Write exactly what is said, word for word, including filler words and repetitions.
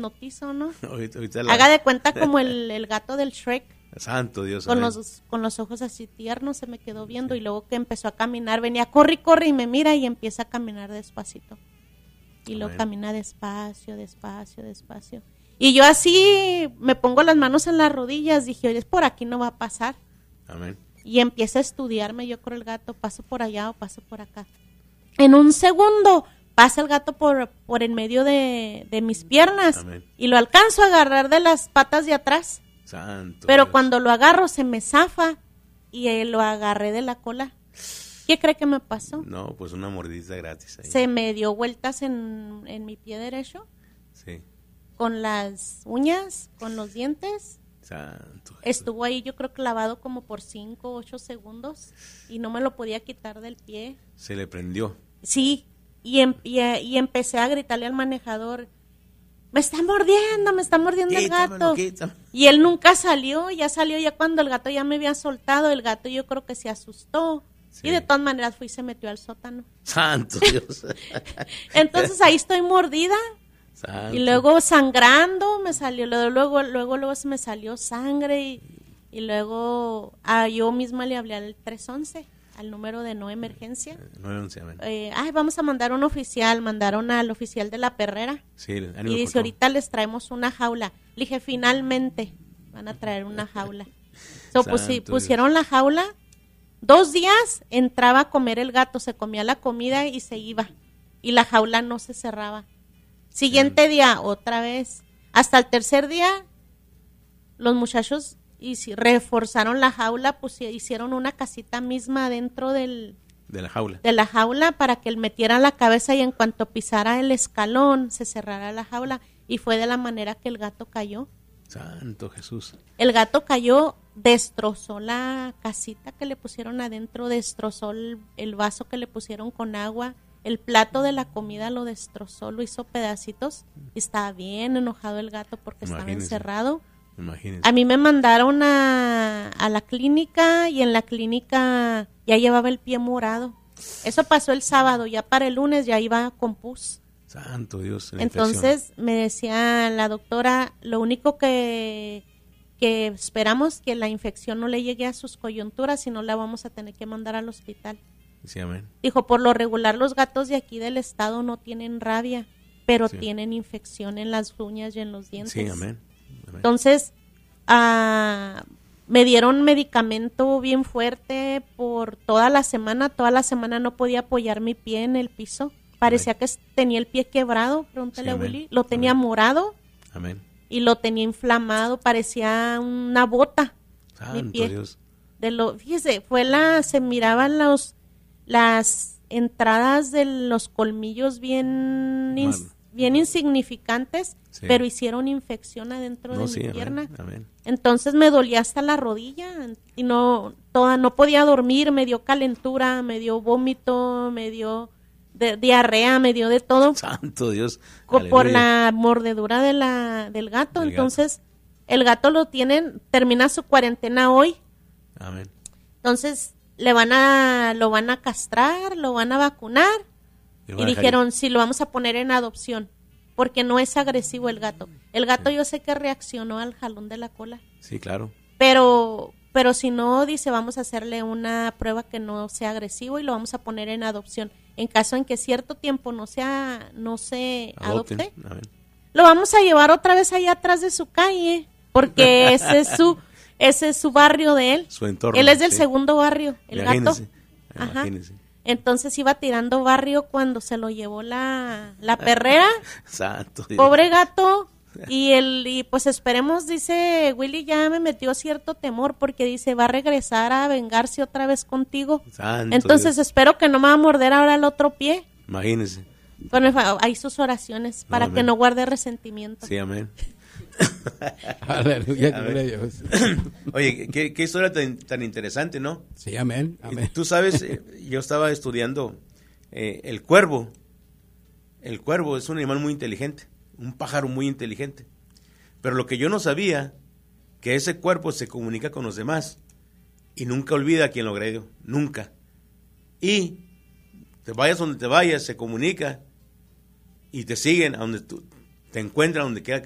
hipnotizo, ¿no? Ahorita, ahorita la... Haga de cuenta como el, el gato del Shrek. Santo Dios. Con los, con los ojos así tiernos se me quedó viendo y luego que empezó a caminar, venía, corre, corre y me mira y empieza a caminar despacito. Y luego Amén. camina despacio, despacio, despacio. Y yo así me pongo las manos en las rodillas, dije, oye, por aquí no va a pasar. Amén. Y empieza a estudiarme yo con el gato, paso por allá o paso por acá. En un segundo pasa el gato por, por en medio de, de mis piernas. Amén. Y lo alcanzo a agarrar de las patas de atrás. Santo Pero Dios. cuando lo agarro se me zafa y eh, lo agarré de la cola. ¿Qué cree que me pasó? No, pues una mordida gratis ahí. Se me dio vueltas en, en mi pie derecho, Sí. con las uñas, con los dientes. Santo Jesús. Estuvo ahí yo creo clavado como por cinco, ocho segundos y no me lo podía quitar del pie. Se le prendió. Sí, y, em, y, eh, y empecé a gritarle al manejador, me está mordiendo, me está mordiendo el Quítamelo, gato. quítamelo. Y él nunca salió, ya salió ya cuando el gato ya me había soltado, el gato yo creo que se asustó. Sí. Y de todas maneras fui y se metió al sótano. Santo Dios. Entonces ahí estoy mordida. Santo. Y luego sangrando, me salió, luego, luego, luego, luego se me salió sangre y, y luego ah, yo misma le hablé al tres once, al número de no emergencia. nueve once, amén. Eh, ay, vamos a mandar un oficial, mandaron al oficial de la perrera. Sí, ánimo, Y por dice, favor. ahorita les traemos una jaula. Le dije, finalmente van a traer una jaula. So, pusi- Santo pusieron la jaula. Dos días entraba a comer el gato, se comía la comida y se iba. Y la jaula no se cerraba. Siguiente día, otra vez. Hasta el tercer día, los muchachos hici- reforzaron la jaula, pues hicieron una casita misma dentro del, De la jaula. de la jaula para que él metiera la cabeza y en cuanto pisara el escalón se cerrara la jaula. Y fue de la manera que el gato cayó. Santo Jesús. El gato cayó, destrozó la casita que le pusieron adentro, destrozó el, el vaso que le pusieron con agua, el plato de la comida lo destrozó, lo hizo pedacitos. Estaba bien enojado el gato porque estaba Imagínese. encerrado. Imagínense. A mí me mandaron a, a la clínica y en la clínica ya llevaba el pie morado. Eso pasó el sábado, ya para el lunes ya iba con pus. Santo Dios. la Entonces me decía la doctora, lo único que, que esperamos que la infección no le llegue a sus coyunturas y no la vamos a tener que mandar al hospital. infección. Sí, amén. Dijo, por lo regular los gatos de aquí del estado no tienen rabia, pero Sí. tienen infección en las uñas y en los dientes. Sí, amén. Amén. Entonces, ah, me dieron medicamento bien fuerte por toda la semana. Toda la semana no podía apoyar mi pie en el piso. Parecía Amén. que s- tenía el pie quebrado, pregúntale Sí, a amén. Willy. Lo tenía Amén. morado Amén. y lo tenía inflamado, parecía una bota. Mi Santo pie. Dios. De lo, fíjese, fue la, se miraban los, las entradas de los colmillos bien, ins- Mal. bien insignificantes, Sí. pero hicieron infección adentro No, de sí, mi amén. pierna. Amén. Entonces me dolía hasta la rodilla y no, toda, no podía dormir, me dio calentura, me dio vómito, me dio de- diarrea, me dio de todo Santo Dios. co- por Aleluya. la mordedura de la, del gato. Del gato. Entonces el gato lo tienen, termina su cuarentena hoy. Amén. Entonces le van a, lo van a castrar, lo van a vacunar Y lo y van a dejar dijeron si lo vamos a poner en adopción porque no es agresivo el gato. El gato yo sé que reaccionó al jalón de la cola, ir. Sí, claro. pero pero si no dice vamos a hacerle una prueba que no sea agresivo y lo vamos a poner en adopción. En caso en que cierto tiempo no sea no se Adopten. adopte, Amén. lo vamos a llevar otra vez allá atrás de su calle porque ese es su ese es su barrio de él. Su entorno. Él es del sí. segundo barrio, el gato. Imagínense. Ajá. Imagínense. Entonces iba tirando barrio cuando se lo llevó la, la perrera, Santo Dios. pobre gato. Y el y pues esperemos, dice Willy, ya me metió cierto temor porque dice va a regresar a vengarse otra vez contigo. Santo Entonces Dios. espero que no me va a morder ahora el otro pie. Imagínense. Bueno, hay sus oraciones para No, que amén. no guarde resentimiento. Sí, amén. Aleluya, Amén. gloria a Dios. Oye, qué, qué historia tan, tan interesante, ¿no? Sí, amén, amén. Tú sabes, eh, yo estaba estudiando eh, el cuervo. El cuervo es un animal muy inteligente, un pájaro muy inteligente. Pero lo que yo no sabía, que ese cuervo se comunica con los demás y nunca olvida a quien lo agredió, nunca. Y te vayas donde te vayas, se comunica y te siguen a donde tú te encuentran, donde quiera